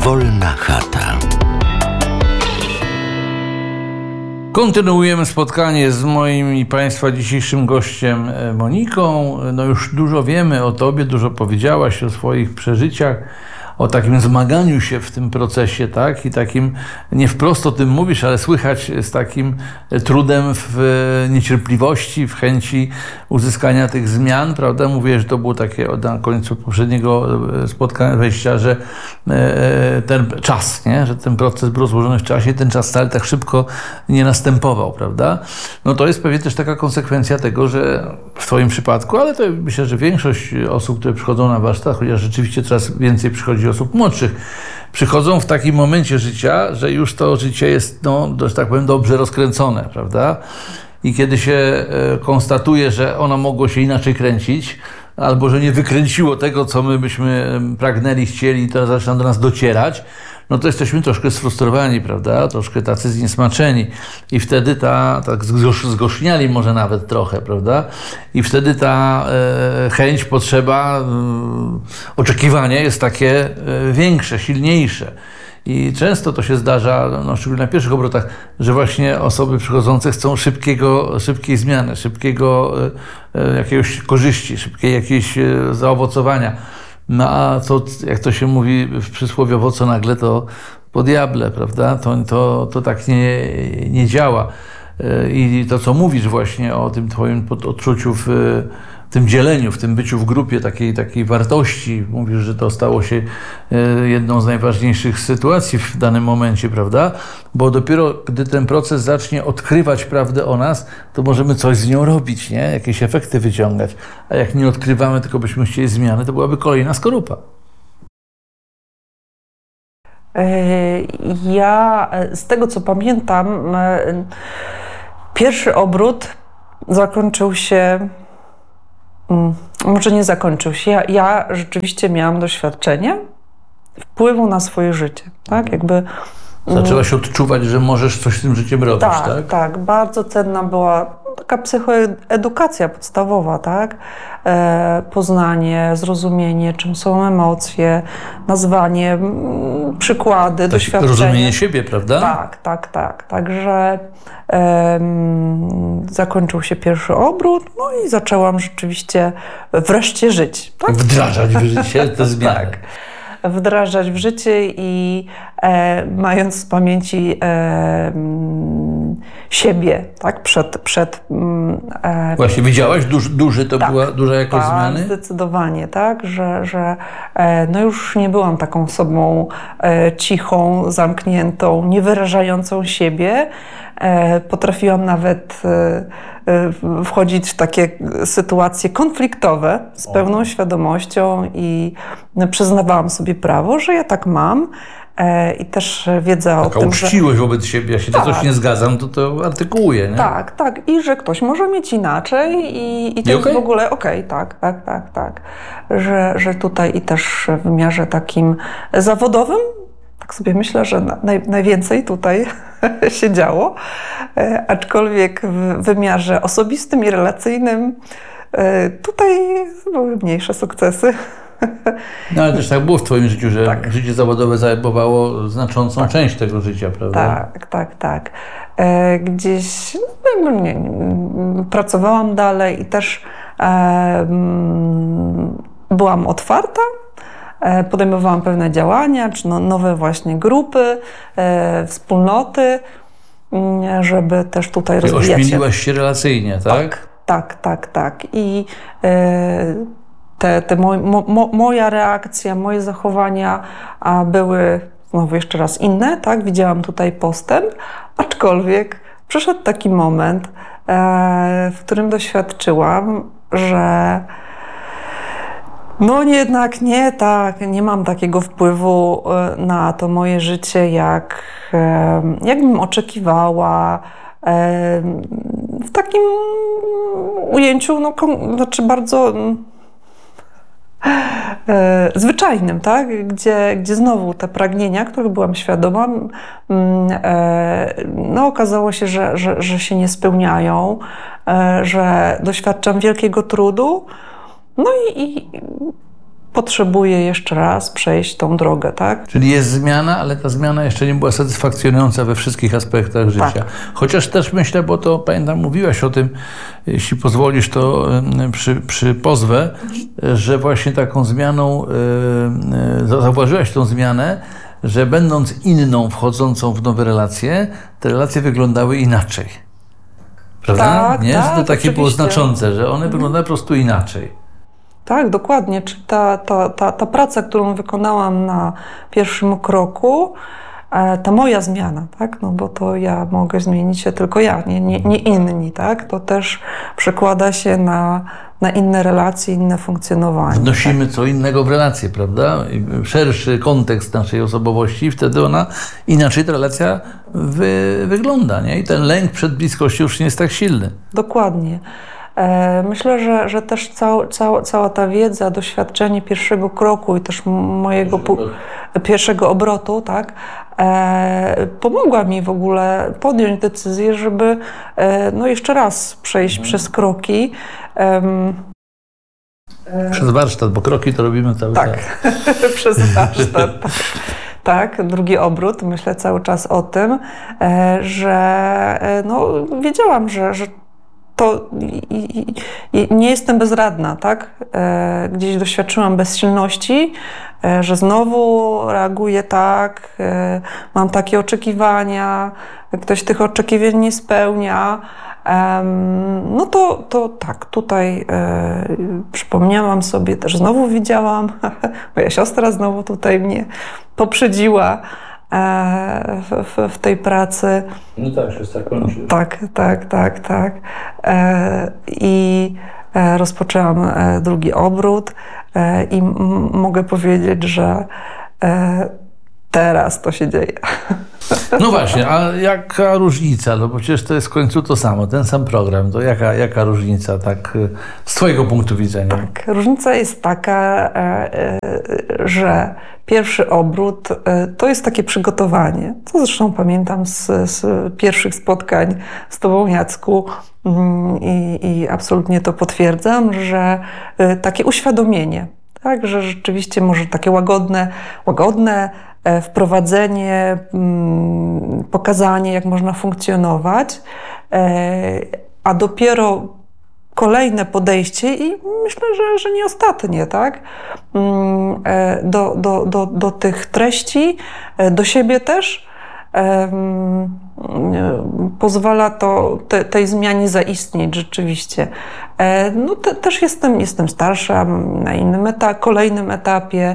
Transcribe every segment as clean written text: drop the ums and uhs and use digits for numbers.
Wolna chata. Kontynuujemy spotkanie z moim i Państwa dzisiejszym gościem Moniką. No już dużo wiemy o Tobie, dużo powiedziałaś o swoich przeżyciach, o takim zmaganiu się w tym procesie, tak? I takim, nie wprost o tym mówisz, ale słychać z takim trudem w niecierpliwości, w chęci uzyskania tych zmian, prawda? Mówię, że to było takie na końcu poprzedniego spotkania, wejścia, że ten czas, nie? Że ten proces był rozłożony w czasie, ten czas wcale tak szybko nie następował, prawda? No to jest pewnie też taka konsekwencja tego, że w Twoim przypadku, ale to myślę, że większość osób, które przychodzą na warsztat, chociaż rzeczywiście coraz więcej przychodzi osób młodszych, przychodzą w takim momencie życia, że już to życie jest, no, że tak powiem, dobrze rozkręcone, prawda? I kiedy się konstatuje, że ono mogło się inaczej kręcić, albo że nie wykręciło tego, co my byśmy pragnęli, chcieli, i to zaczyna do nas docierać, no to jesteśmy troszkę sfrustrowani, prawda? Troszkę tacy zniesmaczeni. I wtedy tak zgorzkniali może nawet trochę, prawda? I wtedy ta chęć, potrzeba, oczekiwanie jest takie większe, silniejsze. I często to się zdarza, no, szczególnie na pierwszych obrotach, że właśnie osoby przychodzące chcą szybkiej zmiany, szybkiego jakiegoś korzyści, szybkiej jakiejś zaowocowania. No a co, jak to się mówi w przysłowiowo, co nagle, to po diable, prawda? To tak nie działa. I to, co mówisz właśnie o tym Twoim odczuciu w tym dzieleniu, w tym byciu w grupie, takiej wartości, mówisz, że to stało się jedną z najważniejszych sytuacji w danym momencie, prawda? Bo dopiero gdy ten proces zacznie odkrywać prawdę o nas, to możemy coś z nią robić, nie? Jakieś efekty wyciągać. A jak nie odkrywamy, tylko byśmy chcieli zmiany, to byłaby kolejna skorupa. Ja z tego, co pamiętam, pierwszy obrót zakończył się, może nie zakończył się. Ja rzeczywiście miałam doświadczenie wpływu na swoje życie, tak? Jakby zaczęłaś odczuwać, że możesz coś z tym życiem robić, tak? Tak. Bardzo cenna była taka psychoedukacja podstawowa, tak? Poznanie, zrozumienie, czym są emocje, nazwanie, przykłady, doświadczenia. Rozumienie siebie, prawda? Tak. Także zakończył się pierwszy obrót, no i zaczęłam rzeczywiście wreszcie żyć. Tak? Wdrażać w życie te zmiany. Tak. Wdrażać w życie i mając w pamięci siebie, tak, przed Właśnie widziałaś, duży to tak, była duża jakość zmiany? Zdecydowanie, tak, że no już nie byłam taką osobą cichą, zamkniętą, nie wyrażającą siebie. Potrafiłam nawet wchodzić w takie sytuacje konfliktowe z pełną świadomością i przyznawałam sobie prawo, że ja tak mam. I też wiedza o tym, uczciwość wobec siebie, ja się na coś nie zgadzam, to artykułuję, nie? Tak. I że ktoś może mieć inaczej i to jest w ogóle okej, tak. Że tutaj i też w wymiarze takim zawodowym, tak sobie myślę, że najwięcej tutaj się działo, aczkolwiek w wymiarze osobistym i relacyjnym tutaj były mniejsze sukcesy. No ale też tak było w Twoim życiu, że życie zawodowe zajmowało znaczącą część tego życia, prawda? Tak. Gdzieś pracowałam dalej i też byłam otwarta, podejmowałam pewne działania, czy nowe właśnie grupy, wspólnoty, żeby też tutaj rozwijać się. Ośmieliłaś się relacyjnie, tak? Tak. I moja reakcja, moje zachowania były znowu jeszcze raz inne, tak? Widziałam tutaj postęp, aczkolwiek przyszedł taki moment, w którym doświadczyłam, że no jednak nie mam takiego wpływu na to moje życie, jakbym oczekiwała. W takim ujęciu, znaczy bardzo zwyczajnym, tak? Gdzie znowu te pragnienia, których byłam świadoma, no okazało się, że się nie spełniają, że doświadczam wielkiego trudu, no i potrzebuję jeszcze raz przejść tą drogę, tak? Czyli jest zmiana, ale ta zmiana jeszcze nie była satysfakcjonująca we wszystkich aspektach życia. Tak. Chociaż też myślę, bo to pamiętam, mówiłaś o tym, jeśli pozwolisz, to przy pozwę, że właśnie taką zmianą, zauważyłaś tą zmianę, że będąc inną, wchodzącą w nowe relacje, te relacje wyglądały inaczej. Prawda? Tak, nie? Że tak, to takie było oczywiście. znaczące, że one wyglądały po prostu inaczej. Tak, dokładnie. Czy ta praca, którą wykonałam na pierwszym kroku, ta moja zmiana, tak? No bo to ja mogę zmienić się tylko ja, nie inni, tak? To też przekłada się na inne relacje, inne funkcjonowanie. Wnosimy co innego w relację, prawda? I szerszy kontekst naszej osobowości, wtedy ona inaczej ta relacja wygląda, nie? I ten lęk przed bliskością już nie jest tak silny. Dokładnie. Myślę, że też cała ta wiedza, doświadczenie pierwszego kroku i też mojego pierwszego obrotu, tak, pomogła mi w ogóle podjąć decyzję, żeby no jeszcze raz przejść przez kroki. Przez warsztat, bo kroki to robimy cały czas. Tak, przez warsztat. Tak, drugi obrót. Myślę cały czas o tym, że no, wiedziałam, że to nie jestem bezradna, tak? Gdzieś doświadczyłam bezsilności, że znowu reaguję tak, mam takie oczekiwania, ktoś tych oczekiwań nie spełnia. No to tak, tutaj przypomniałam sobie, też znowu widziałam, moja siostra znowu tutaj mnie poprzedziła w tej pracy. No tak, siostra kończy. Tak. I rozpoczęłam drugi obrót i mogę powiedzieć, że teraz to się dzieje. No właśnie, a jaka różnica? No bo przecież to jest w końcu to samo, ten sam program. To jaka różnica tak z twojego punktu widzenia? Tak, różnica jest taka, że pierwszy obrót to jest takie przygotowanie, co zresztą pamiętam z pierwszych spotkań z tobą, Jacku, i absolutnie to potwierdzam, że takie uświadomienie, tak, że rzeczywiście może takie łagodne wprowadzenie, pokazanie, jak można funkcjonować, a dopiero kolejne podejście i myślę, że nie ostatnie, tak? Do tych treści, do siebie też pozwala to tej zmianie zaistnieć rzeczywiście. No też jestem starsza, na innym kolejnym etapie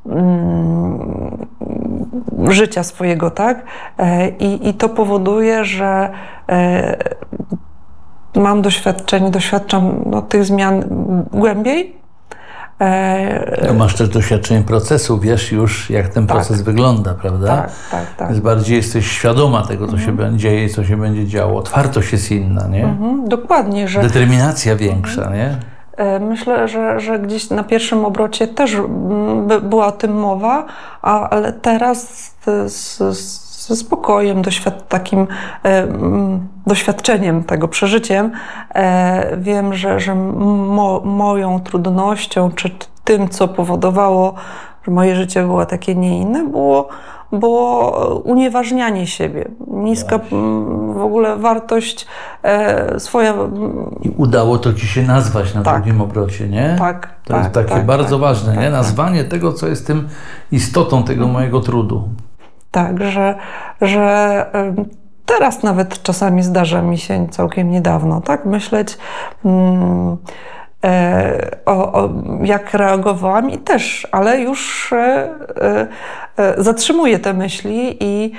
życia swojego, tak? I to powoduje, że mam doświadczam tych zmian głębiej. No masz też doświadczenie procesu, wiesz już, jak ten proces wygląda, prawda? Tak. Więc bardziej jesteś świadoma tego, co się dzieje i co się będzie działo. Otwartość jest inna, nie? Dokładnie, że determinacja większa, nie? myślę, że gdzieś na pierwszym obrocie też była o tym mowa, ale teraz ze spokojem, takim doświadczeniem tego, przeżyciem, wiem, że moją trudnością, czy tym, co powodowało, że moje życie było takie, nie inne, było unieważnianie siebie. Niska w ogóle wartość swoja. I udało to ci się nazwać na drugim obrocie, nie? To jest takie bardzo ważne, nie? Nazwanie tego, co jest tym istotą tego mojego trudu. Tak, że teraz nawet czasami zdarza mi się całkiem niedawno, tak, myśleć jak reagowałam i też, ale już zatrzymuję te myśli i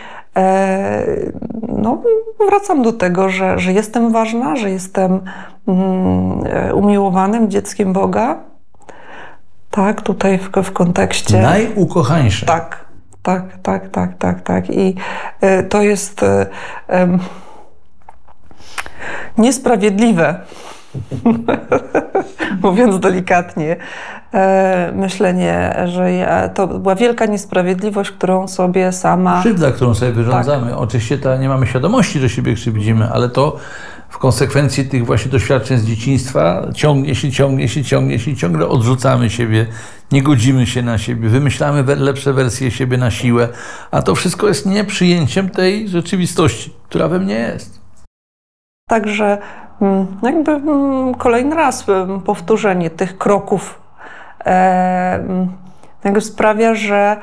no, wracam do tego, że jestem ważna, że jestem umiłowanym dzieckiem Boga. Tak, tutaj w kontekście... Najukochańsze. Tak. I to jest niesprawiedliwe, mówiąc delikatnie, myślenie, że to była wielka niesprawiedliwość, którą sobie sama... Krzywda, którą sobie wyrządzamy. Oczywiście nie mamy świadomości, że siebie krzywdzimy, ale to w konsekwencji tych właśnie doświadczeń z dzieciństwa ciągnie się, ciągle odrzucamy siebie, nie godzimy się na siebie, wymyślamy lepsze wersje siebie na siłę, a to wszystko jest nieprzyjęciem tej rzeczywistości, która we mnie jest. Także jakby kolejny raz powtórzenie tych kroków jakby sprawia, że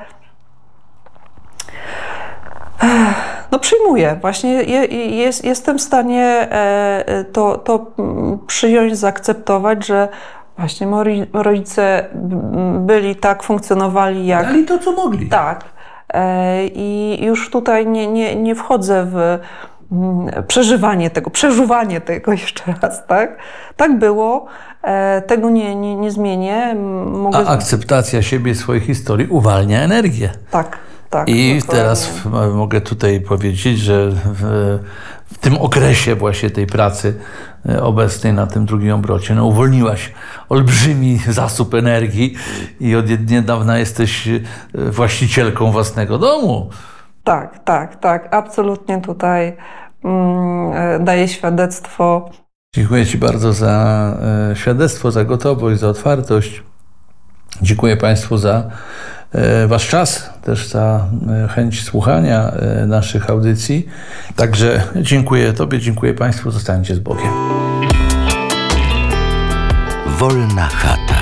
no przyjmuję. Właśnie jestem w stanie to przyjąć, zaakceptować, że właśnie moi rodzice byli tak, funkcjonowali jak... Dali to, co mogli. Tak. I już tutaj nie wchodzę w przeżuwanie tego jeszcze raz, tak? Tak było, tego nie zmienię. A akceptacja siebie, swojej historii uwalnia energię. Tak. Tak, I dokładnie. teraz mogę tutaj powiedzieć, że w tym okresie właśnie tej pracy obecnej na tym drugim obrocie, no uwolniłaś olbrzymi zasób energii i od niedawna jesteś właścicielką własnego domu. Tak, absolutnie tutaj daję świadectwo. Dziękuję Ci bardzo za świadectwo, za gotowość, za otwartość. Dziękuję Państwu za Wasz czas, też za chęć słuchania naszych audycji. Także dziękuję Tobie, dziękuję Państwu. Zostańcie z Bogiem. Wolna chata.